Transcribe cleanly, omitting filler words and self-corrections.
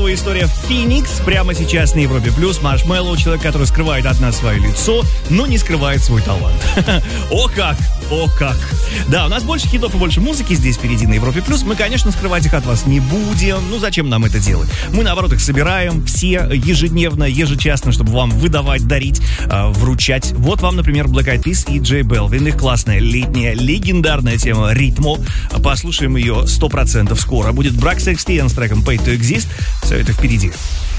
новая история Phoenix прямо сейчас на Европе Плюс. Маршмеллоу, человек, который скрывает от нас свое лицо, но не скрывает свой талант. О как! О как! Да, у нас больше хитов и больше музыки здесь впереди на Европе Плюс. Мы, конечно, скрывать их от вас не будем. Ну, зачем нам это делать? Мы, наоборот, их собираем все ежедневно, ежечасно, чтобы вам выдавать, дарить, вручать. Вот вам, например, Black Eyed Peas и J Balvin. Их классная летняя, легендарная тема «Ритмо». Послушаем ее 100% скоро. Будет Брак Секстиен с треком Pay to Exist. Все это впереди.